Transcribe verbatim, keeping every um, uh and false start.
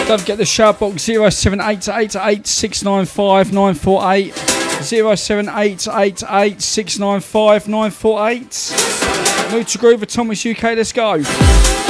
Don't forget the shout box zero seven eight eight eight six nine five nine four eight. zero seven eight eight eight six nine five nine four eight. Move to Groove with Thomas U K, let's go.